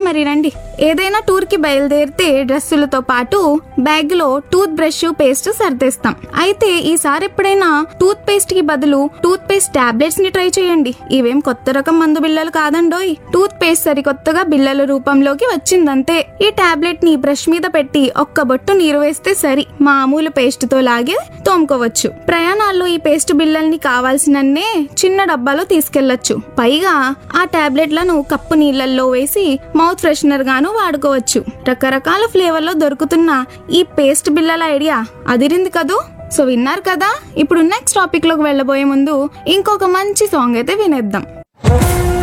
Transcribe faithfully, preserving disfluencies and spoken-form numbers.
మరి రండి. ఏదైనా టూర్ కి బయలుదేరితే డ్రెస్సులతో పాటు బ్యాగ్ లో టూత్ బ్రష్, పేస్ట్ సర్దేస్తాం. అయితే ఈసారి ఎప్పుడైనా టూత్ పేస్ట్ కి బదులు టూత్ పేస్ట్ టాబ్లెట్స్ ని ట్రై చేయండి. ఇవేం కొత్త రకం మందు బిళ్ళలు కాదండోయ్. టూత్ పేస్ట్ సరికొత్తగా బిళ్ళల రూపంలోకి వచ్చిందంతే. ఈ టాబ్లెట్ ని బ్రష్ మీద పెట్టి ఒక్క బొట్టు నీరు వేస్తే సరి, మామూలు పేస్ట్ తో లాగే తోముకోవచ్చు. ప్రయాణాల్లో ఈ పేస్ట్ బిళ్ళల్ని కావాల్సినన్నే చిన్న డబ్బాలో తీసుకెళ్లొచ్చు. పైగా ఆ టాబ్లెట్లను కప్పు నీళ్లలో వేసి మౌత్ ఫ్రెషనర్ గాను వాడుకోవచ్చు. రకరకాల ఫ్లేవర్ లో దొరుకుతున్న ఈ పేస్ట్ బిళ్ళల ఐడియా అదిరింది కదూ. సో విన్నారు కదా. ఇప్పుడు నెక్స్ట్ టాపిక్ లోకి వెళ్ళబోయే ముందు ఇంకొక మంచి సాంగ్ అయితే వినేద్దాం.